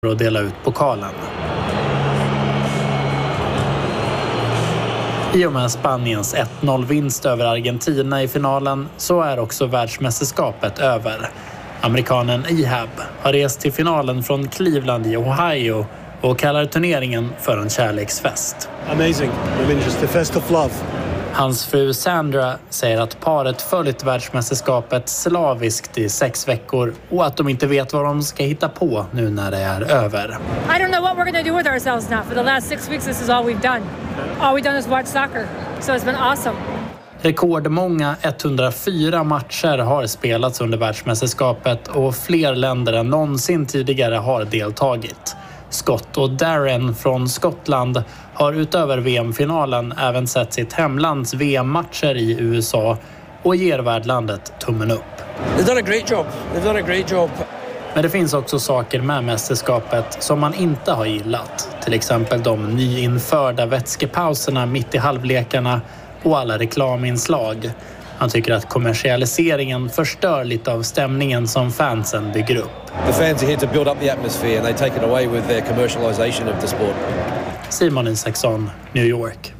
att dela ut pokalen. I och med Spaniens 1-0-vinst över Argentina i finalen så är också världsmästerskapet över. Amerikanen Ehab har rest till finalen från Cleveland i Ohio och kallar turneringen för en kärleksfest. Amazing. I mean, just a fest of love. Hans fru Sandra säger att paret följt världsmästerskapet slaviskt i 6 veckor och att de inte vet vad de ska hitta på nu när det är över. I don't know what we're going to do with ourselves now. For the last 6 weeks this is all we've done. All we've done is watch soccer. So it's been awesome. Rekordmånga 104 matcher har spelats under världsmästerskapet och fler länder än någonsin tidigare har deltagit. Scott och Darren från Skottland har utöver VM-finalen även sett sitt hemlands VM-matcher i USA och ger värdlandet tummen upp. They've done a great job. They've done a great job. Men det finns också saker med mästerskapet som man inte har gillat. Till exempel de nyinförda vätskepauserna mitt i halvlekarna och alla reklaminslag. Han tycker att kommersialiseringen förstör lite av stämningen som fansen bygger upp. The fans are here to build up the atmosphere and they take it away with their commercialization of the sport. Simon Isaksson, New York.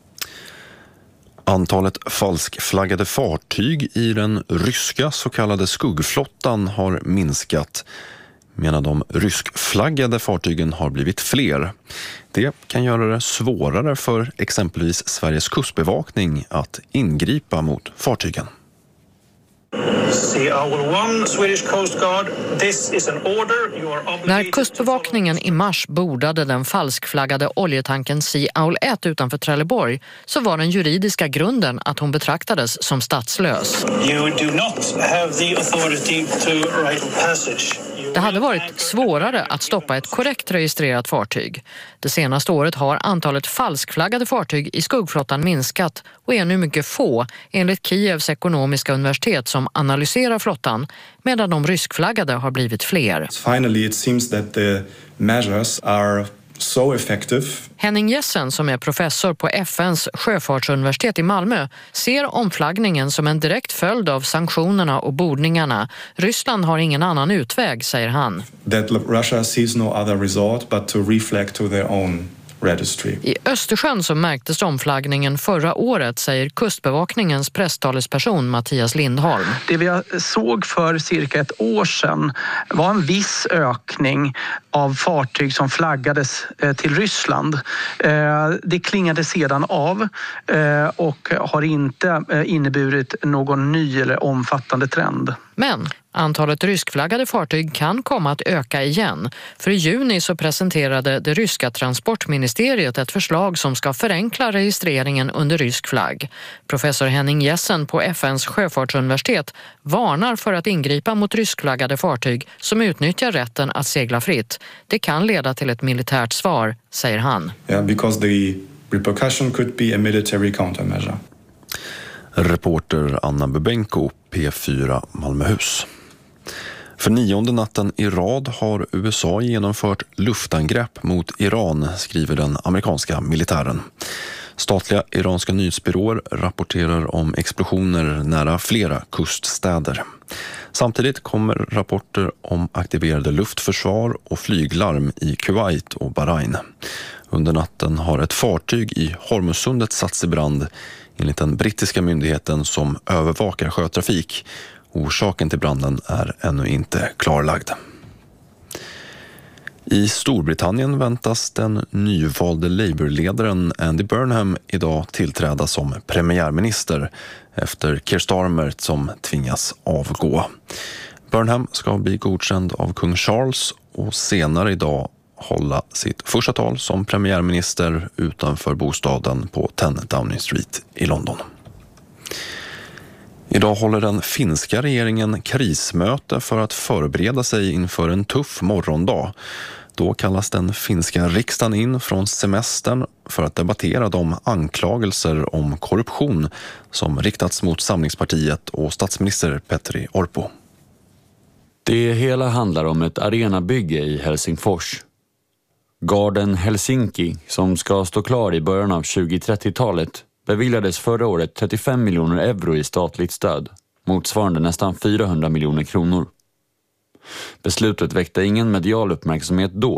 Antalet falskflaggade fartyg i den ryska så kallade skuggflottan har minskat, medan de ryskflaggade fartygen har blivit fler. Det kan göra det svårare för exempelvis Sveriges kustbevakning att ingripa mot fartygen. När kustbevakningen i mars bordade den falskflaggade oljetanken Sea Owl 1 utanför Trelleborg så var den juridiska grunden att hon betraktades som statslös. Det hade varit svårare att stoppa ett korrekt registrerat fartyg. Det senaste året har antalet falskflaggade fartyg i skuggflottan minskat och är nu mycket få enligt Kievs ekonomiska universitet som analyserar flottan, medan de ryskflaggade har blivit fler. Finally it seems that the measures are so effective. Henning Jessen, som är professor på FNs sjöfartsuniversitet i Malmö, ser omflaggningen som en direkt följd av sanktionerna och bordningarna. Ryssland har ingen annan utväg, säger han. That Russia sees no other resort but to reflag to their own registry. I Östersjön så märktes omflaggningen förra året, säger kustbevakningens presstalesperson Mattias Lindholm. Det vi såg för cirka ett år sedan var en viss ökning av fartyg som flaggades till Ryssland. Det klingade sedan av och har inte inneburit någon ny eller omfattande trend. Men antalet ryskflaggade fartyg kan komma att öka igen. För i juni så presenterade det ryska transportministeriet ett förslag som ska förenkla registreringen under rysk flagg. Professor Henning Jessen på FNs sjöfartsuniversitet varnar för att ingripa mot ryskflaggade fartyg som utnyttjar rätten att segla fritt. Det kan leda till ett militärt svar, säger han. Yeah, because the repercussion could be a military countermeasure. Reporter Anna Bubenko, P4 Malmöhus. För 9:e natten i rad har USA genomfört luftangrepp mot Iran, skriver den amerikanska militären. Statliga iranska nyhetsbyråer rapporterar om explosioner nära flera kuststäder. Samtidigt kommer rapporter om aktiverade luftförsvar och flyglarm i Kuwait och Bahrain. Under natten har ett fartyg i Hormuzsundet satts i brand, enligt den brittiska myndigheten som övervakar sjötrafik. Orsaken till branden är ännu inte klarlagd. I Storbritannien väntas den nyvalde Labour-ledaren Andy Burnham idag tillträda som premiärminister efter Keir Starmer som tvingas avgå. Burnham ska bli godkänd av kung Charles och senare idag hålla sitt första tal som premiärminister utanför bostaden på 10 Downing Street i London. Idag håller den finska regeringen krismöte för att förbereda sig inför en tuff morgondag. Då kallas den finska riksdagen in från semestern för att debattera de anklagelser om korruption som riktats mot Samlingspartiet och statsminister Petteri Orpo. Det hela handlar om ett arenabygge i Helsingfors. Garden Helsinki, som ska stå klar i början av 2030-talet, beviljades förra året 35 miljoner euro i statligt stöd, motsvarande nästan 400 miljoner kronor. Beslutet väckte ingen medial uppmärksamhet då,